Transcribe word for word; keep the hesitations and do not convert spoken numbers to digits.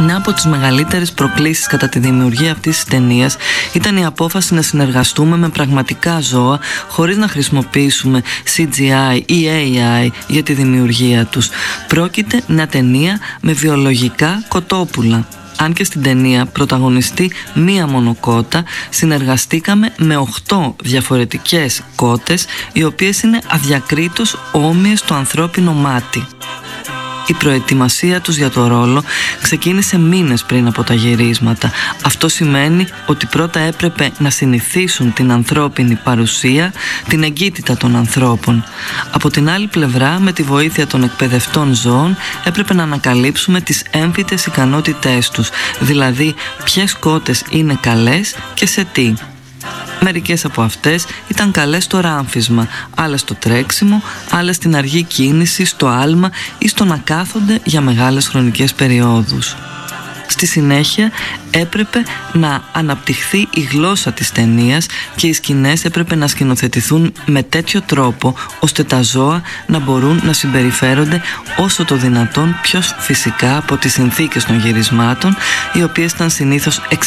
Μια από τις μεγαλύτερες προκλήσεις κατά τη δημιουργία αυτής της ταινίας ήταν η απόφαση να συνεργαστούμε με πραγματικά ζώα χωρίς να χρησιμοποιήσουμε σι τζι άι ή έι άι για τη δημιουργία τους. Πρόκειται μια ταινία με βιολογικά κοτόπουλα. Αν και στην ταινία πρωταγωνιστεί μία μόνο κότα, συνεργαστήκαμε με οχτώ διαφορετικές κότες, οι οποίες είναι αδιακρίτως όμοιες στο ανθρώπινο μάτι. Η προετοιμασία τους για το ρόλο ξεκίνησε μήνες πριν από τα γυρίσματα. Αυτό σημαίνει ότι πρώτα έπρεπε να συνηθίσουν την ανθρώπινη παρουσία, την εγκύτητα των ανθρώπων. Από την άλλη πλευρά, με τη βοήθεια των εκπαιδευτών ζώων, έπρεπε να ανακαλύψουμε τις έμφυτες ικανότητές τους, δηλαδή ποιες κότες είναι καλές και σε τι. Μερικές από αυτές ήταν καλές στο ράμφισμα, άλλες στο τρέξιμο, άλλες στην αργή κίνηση, στο άλμα ή στο να κάθονται για μεγάλες χρονικές περιόδους. Στη συνέχεια έπρεπε να αναπτυχθεί η γλώσσα της ταινίας και οι σκηνές έπρεπε να σκηνοθετηθούν με τέτοιο τρόπο ώστε τα ζώα να μπορούν να συμπεριφέρονται όσο το δυνατόν πιο φυσικά από τις συνθήκες των γυρισμάτων, οι οποίες ήταν συνήθως εξαιρετικές.